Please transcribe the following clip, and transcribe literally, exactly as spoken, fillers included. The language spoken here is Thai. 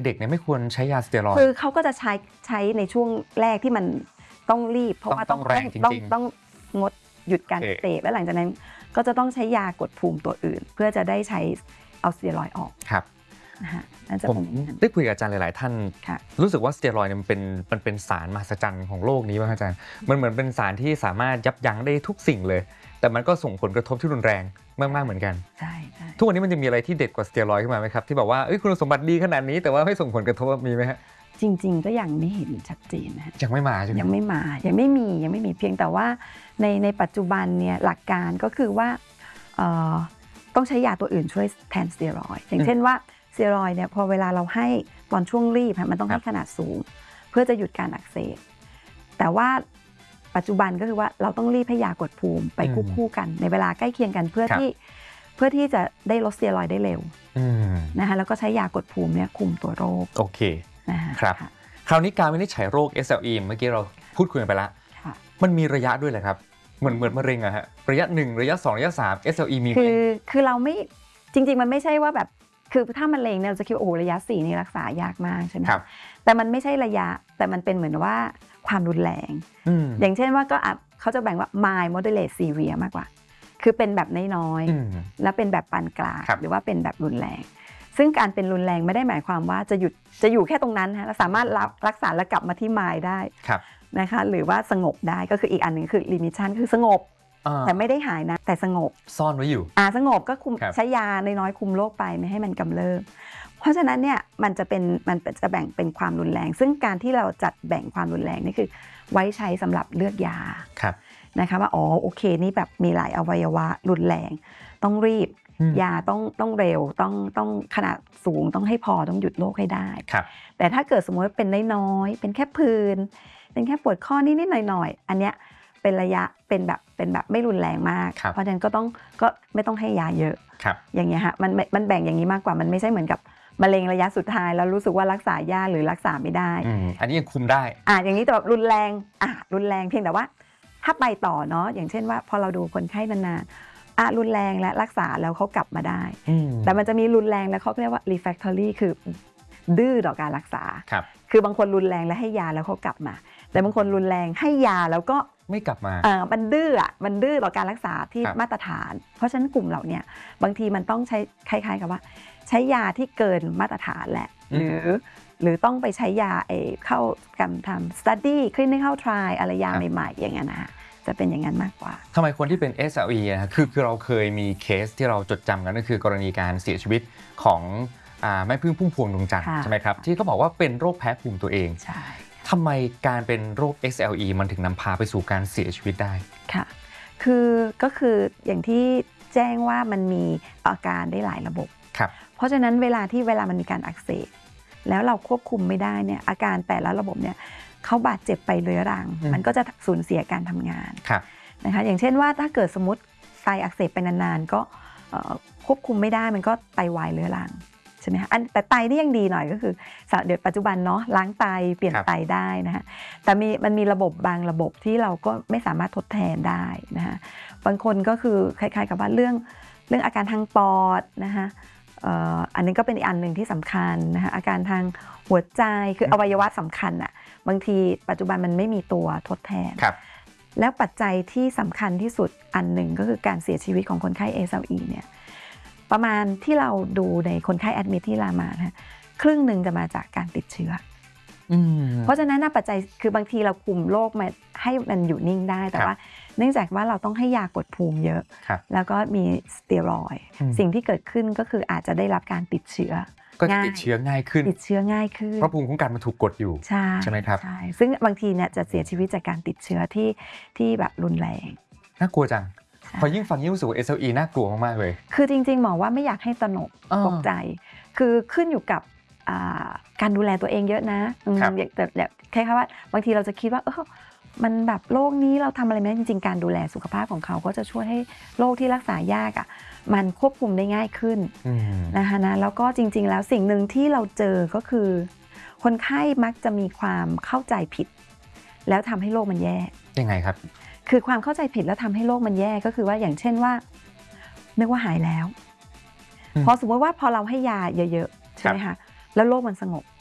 ด็กๆเนี่ยไม่ควรใช้ยาสเตียรอยด์คือเขาก็จะใช้ใช้ในช่วงแรกที่มันต้องรีบเพราะว่าต้องแรงจริงๆต้องงดหยุดการเสพและหลังจากนั้นก็จะต้องใช้ยากดภูมิตัวอื่นเพื่อจะได้ใช้เอาสเตียรอยด์ออกครับนะฮะนั่นจะผมได้คุยกับอาจารย์หลายๆท่านรู้สึกว่าสเตียรอยด์เนี่ยมันเป็นมันเป็นสารมหัศจรรย์ของโลกนี้ป่ะอาจารย์มันเหมือนเป็นสารที่สามารถยับยั้งได้ทุกสิ่งเลยแต่มันก็ส่งผลกระทบที่รุนแรงมากๆเหมือนกันใช่ทุกวันนี้มันจะมีอะไรที่เด็ดกว่าสเตียรอยด์ขึ้นมาไหมครับที่บอกว่าเอ้ยคุณสมบัติดีขนาดนี้แต่ว่าไม่ส่งผลกระทบมีไหมฮะจริงๆก็ยังไม่เห็นชัดเจนนะยังไม่มาใช่ไหมยังไม่มายังไม่มียังไม่มีเพียงแต่ว่าในในปัจจุบันเนี่ยหลักการก็คือว่าต้องใช้ยาตัวอื่นช่วยแทนสเตียรอยด์อย่างเช่นว่าสเตียรอยด์เนี่ยพอเวลาเราให้ตอนช่วงรีบมันต้องให้ขนาดสูงเพื่อจะหยุดการอักเสบแต่ว่าปัจจุบันก็คือว่าเราต้องรีบให้ยากดภูมิไปคู่ๆกันในเวลาใกล้เคียงกันเพื่อที่เพื่อที่จะได้ลดสเตียรอยด์ได้เร็วนะคะแล้วก็ใช้ยากดภูมิเนี่ยคุมตัวโรคโอเคนะครับคราวนี้การวินิจฉัยโรค เอส แอล อี เมื่อกี้เราพูดคุยกันไปแล้วมันมีระยะด้วยเหรอครับเหมือนเหมือนมะเร็งอะฮะระยะหนึ่งระยะสองระยะสาม เอส แอล อี มีไหมคือคือเราไม่จริงๆมันไม่ใช่ว่าแบบคือถ้ามะเร็งเนี่ยเราจะคิดว่าโอ้ระยะสี่นี่รักษายากมากใช่ไหมครับแต่มันไม่ใช่ระยะแต่มันเป็นเหมือนว่าความรุนแรงอย่างเช่นว่าก็เขาจะแบ่งว่า mild moderate severe มากกว่าคือเป็นแบบน้อยๆแล้วเป็นแบบปานกลางหรือว่าเป็นแบบรุนแรงซึ่งการเป็นรุนแรงไม่ได้หมายความว่าจะหยุดจะอยู่แค่ตรงนั้นฮะเราสามารถรับรักษาแล้วกลับมาที่ mild ได้นะคะหรือว่าสงบได้ก็คืออีกอันหนึ่งคือ remission คือสงบแต่ไม่ได้หายนะแต่สงบซ่อนไว้อยู่อ่าสงบก็คุมใช้ยาน้อยๆคุมโรคไปไม่ให้มันกำเริบเพราะฉะนั้นเนี่ยมันจะเป็นมันจะแบ่งเป็นความรุนแรงซึ่งการที่เราจัดแบ่งความรุนแรงนี่คือไว้ใช้สำหรับเลือกยานะคะว่าอ๋อโอเคนี่แบบมีหลายอวัยวะรุนแรงต้องรีบยาต้องต้องเร็วต้องต้องขนาดสูงต้องให้พอต้องหยุดโรคให้ได้แต่ถ้าเกิดสมมติว่าเป็นน้อยๆเป็นแค่ผื่นเป็นแค่ปวดข้อนิดๆหน่อยๆอันเนี้ยเป็นระยะเป็นแบบเป็นแบบไม่รุนแรงมากเพราะฉะนั้นก็ต้องก็ไม่ต้องให้ยาเยอะอย่างเงี้ยฮะมันมันแบ่งอย่างนี้มากกว่ามันไม่ใช่เหมือนกับมะเร็งระยะสุดท้ายแล้วรู้สึกว่ารักษายากหรือรักษาไม่ได้อันนี้ยังคุมได้อ่าอย่างนี้แต่แบบรุนแรงอ่ะรุนแรงเพียงแต่ว่าถ้าไปต่อเนาะอย่างเช่นว่าพอเราดูคนไข้นานๆอ่ะรุนแรงและรักษาแล้วเขากลับมาได้แต่มันจะมีรุนแรงแล้วเขาเรียกว่า refractory คือดื้อต่อการรักษาคือบางคนรุนแรงแล้วให้ยาแล้วเขากลับมาแต่บางคนรุนแรงให้ยาแล้วก็ไม่กลับมาเออมันดื้ออ่ะมันดื้อต่อการรักษาที่มาตรฐานเพราะฉะนั้นกลุ่มเหล่านี้บางทีมันต้องใช้คล้ายๆกับว่าใช้ยาที่เกินมาตรฐานแหละหรือหรือต้องไปใช้ยาเอเข้าการทำ study clinical trial อะไรยาใหม่ๆอย่างเงี้ยนะจะเป็นอย่างนั้นมากกว่าทำไมคนที่เป็น เอส แอล อี นะคือคือเราเคยมีเคสที่เราจดจำกันก็คือกรณีการเสียชีวิตของแม่พึ่งพุ่มพวงดวงจันทร์ใช่ไหมครับที่เขาบอกว่าเป็นโรคแพ้ภูมิตัวเองใช่ทำไมการเป็นโรค เอส แอล อี มันถึงนำพาไปสู่การเสียชีวิตได้ค่ะคือก็คืออย่างที่แจ้งว่ามันมีอาการได้หลายระบบครับเพราะฉะนั้นเวลาที่เวลามันมีการอักเสบแล้วเราควบคุมไม่ได้เนี่ยอาการแต่ละระบบเนี่ยเขาบาดเจ็บไปเรื้อรังมันก็จะสูญเสียการทำงานนะคะอย่างเช่นว่าถ้าเกิดสมมติไตอักเสบไปนานๆก็ควบคุมไม่ได้มันก็ไตวายเรื้อรังใช่ไหมคะแต่ไตนี่ยังดีหน่อยก็คือเดี๋ยวปัจจุบันเนาะล้างไตเปลี่ยนไตได้นะฮะแต่มีมันมีระบบบางระบบที่เราก็ไม่สามารถทดแทนได้นะฮะบางคนก็คือคล้ายๆกับว่าเรื่องเรื่องอาการทางปอดนะคะอันนี้ก็เป็นอีกอันหนึ่งที่สำคัญนะคะอาการทางหัวใจคืออวัยวะสำคัญอ่ะบางทีปัจจุบันมันไม่มีตัวทดแทนแล้วปัจจัยที่สำคัญที่สุดอันหนึ่งก็คือการเสียชีวิตของคนไข้ เอส แอล อี เนี่ยประมาณที่เราดูในคนไข้แอดมิทที่รามานะครึ่งหนึ่งจะมาจากการติดเชื้อเพราะฉะนั้นปัจจัยคือบางทีเราคุมโรคมาให้มันอยู่นิ่งได้แต่ว่าเนื่องจากว่าเราต้องให้ยากดภูมิเยอะแล้วก็มีสเตียรอยด์สิ่งที่เกิดขึ้นก็คืออาจจะได้รับการติดเชื้อก็ติดเชื้อง่ายขึ้นติดเชื้อง่ายขึ้นเพราะภูมิคุ้มกันมันถูกกดอยู่ใช่ใช่ไหมครับใช่ซึ่งบางทีเนี่ยจะเสียชีวิตจากการติดเชื้อที่ที่แบบรุนแรงน่ากลัวจังพอยิ่งฟังยิ่งรู้สึกว่า เอส แอล อี น่ากลัวมากๆเลยคือจริงๆหมอว่าไม่อยากให้ตระหนกตกใจคือขึ้นอยู่กับการดูแลตัวเองเยอะนะแต่แบบแค่ว่าบางทีเราจะคิดว่าเออมันแบบโรคนี้เราทำอะไรไม่ได้จริงๆการดูแลสุขภาพของเขาก็จะช่วยให้โรคที่รักษายากอ่ะมันควบคุมได้ง่ายขึ้นนะคะนะแล้วก็จริงๆแล้วสิ่งหนึ่งที่เราเจอก็คือคนไข้มักจะมีความเข้าใจผิดแล้วทำให้โรคมันแย่ยังไงครับคือความเข้าใจผิดแล้วทำให้โรคมันแย่ก็คือว่าอย่างเช่นว่านึกว่าหายแล้วพอสมมติว่าพอเราให้ยาเยอะๆใช่ไหมคะแล้วโรคมันสงบ